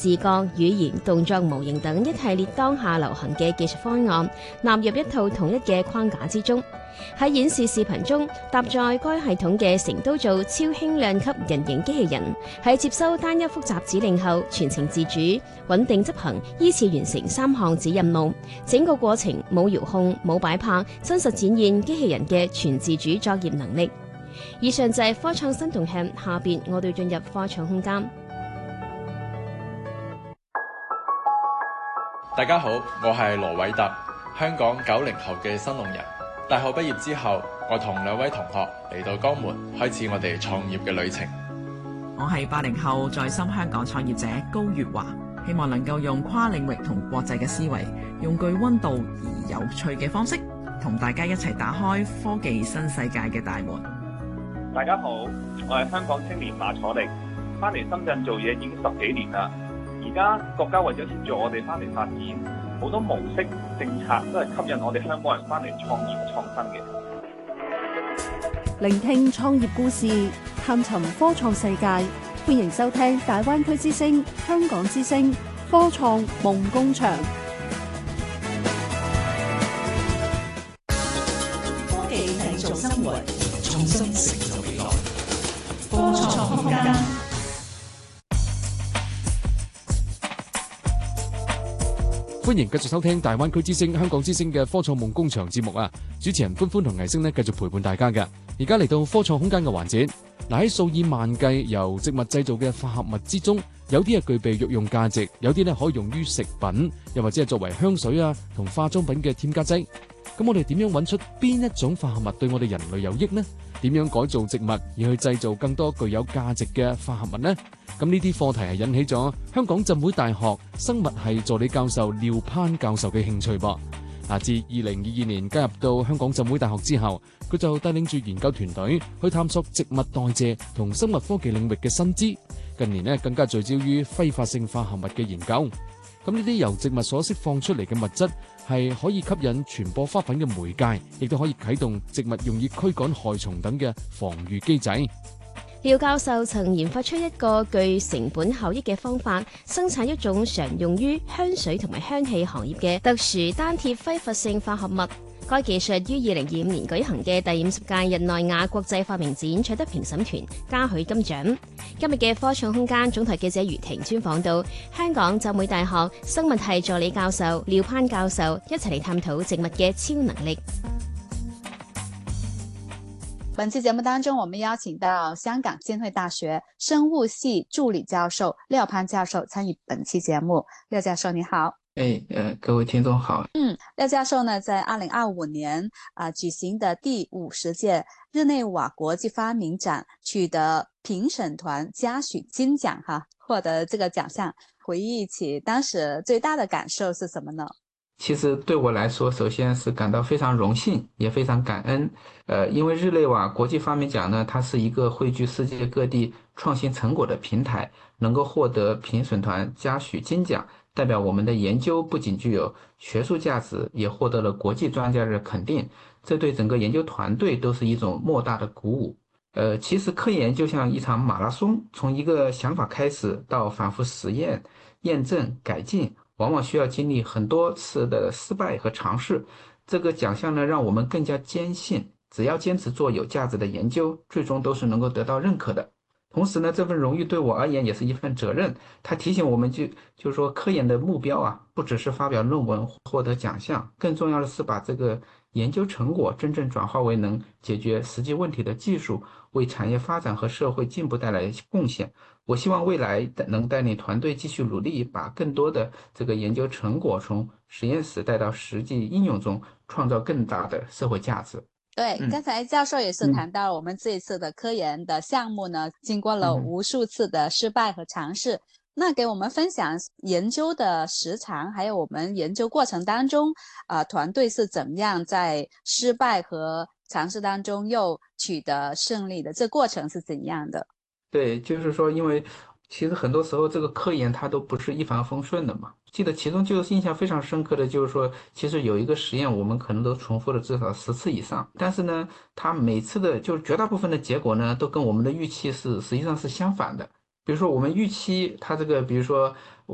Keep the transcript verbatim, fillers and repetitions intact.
視覺、語言、動作模型等一系列當下流行嘅技術方案納入一套統一嘅框架之中。喺演示視頻中，搭載該系統嘅成都造超輕量級人形機器人，喺接收單一複雜指令後，全程自主、穩定執行，依次完成三項子任務。整個過程冇遙控、冇擺拍，真實展現機器人嘅全自主作業能力。以上就係科創新動向，下邊我哋進入科創空間。 大家好，我係羅偉特，香港九零後嘅新農人。大學畢業之後，我同兩位同學嚟到江門，開始我哋創業嘅旅程。 我係八零後在深香港創業者高月華，希望能夠用跨領域同國際嘅思維，用具溫度而有趣嘅方式，同大家一齊打開科技新世界嘅大門。 大家好，我係香港青年馬楚力，翻嚟深圳做嘢已經十幾年啦。而家國家為咗協助我哋翻嚟發展，好多模式政策都係吸引我哋香港人翻嚟創業創新嘅。 聆聽創業故事，探尋科創世界，歡迎收聽大灣區之聲、香港之聲科創夢工場。 科技製造生活，創新成就未來。科創空間。 歡迎繼續收聽大灣區之聲、香港之聲嘅科創夢工場節目啊！主持人歡歡同藝星呢繼續陪伴大家嘅。而家嚟到科創空間嘅環節，嗱，喺數以萬計由植物製造嘅化合物之中，有啲係具備藥用價值，有啲呢可以用於食品，又或者係作為香水啊同化妝品嘅添加劑。咁我哋點樣揾出邊一種化合物對我哋人類有益呢？點樣改造植物而去製造更多具有價值嘅化合物呢？咁呢啲課題係引起咗香港浸會大學生物系助理教授廖攀教授嘅興趣噃。嗱，自二零二二年加入到香港浸會大學之後，佢就帶領住研究團隊去探索植物代謝同生物科技領域嘅新知。近年呢，更加聚焦於揮發性化合物嘅研究。咁呢啲由植物所釋放出嚟嘅物質係可以吸引傳播花粉嘅媒介，亦都可以啟動植物用以驅趕害蟲等嘅防禦機制。 廖教授曾研發出一個具成本效益嘅方法，生產一種常用於香水同埋香氣行業嘅特殊單萜揮發性化合物。該技術於二零二五年舉行嘅第五十屆日內瓦國際發明展取得評審團嘉許金獎。今日嘅科創空間總台記者余婷專訪到香港浸會大學生物系助理教授廖攀教授，一齊嚟探討植物嘅超能力。 本期節目當中，我們邀請到香港浸會大學生物系助理教授廖攀教授參與本期節目。廖教授你好。 誒，呃，各位聽眾好。 嗯，廖教授呢，在二零二五年啊、呃、舉行的第五十屆日內瓦國際發明展取得評審團嘉許金獎，哈，獲得這個獎項。回憶起當時最大的感受是什麼呢？ 其實對我來說，首先是感到非常榮幸，也非常感恩。呃，因為日內瓦國際發明獎呢，它是一個匯聚世界各地創新成果的平台，能夠獲得評審團嘉許金獎，代表我們的研究不僅具有學術價值，也獲得了國際專家的肯定，這對整個研究團隊都是一種莫大的鼓舞。呃，其實科研就像一場馬拉松，從一個想法開始到反覆實驗、驗證、改進，往往需要經歷很多次的失敗和嘗試。這個獎項呢，讓我們更加堅信，只要堅持做有價值的研究，最終都是能夠得到認可的。同時呢，這份榮譽對我而言也是一份責任，它提醒我們就就是說科研的目標啊，不只是發表論文獲得獎項，更重要的是把這個研究成果真正轉化為能解決實際問題的技術，為產業發展和社會進步帶來貢獻。我希望未來能帶領團隊繼續努力，把更多的這個研究成果從實驗室帶到實際應用中，創造更大的社會價值。 對，剛才教授也是談到我們這一次的科研的項目呢，嗯、經過了無數次的失敗和嘗試。嗯、那給我們分享研究的時長，還有我們研究過程當中，啊、呃，團隊是怎麼樣在失敗和嘗試當中又取得勝利的？這過程是怎樣的？ 對，就是說，因為其實很多時候這個科研它都不是一帆風順的嘛。記得其中就是印象非常深刻的就是說，其實有一個實驗我們可能都重複了至少十次以上，但是呢，它每次的就絕大部分的結果呢，都跟我們的預期是實際上是相反的。比如說我們預期它這個，比如說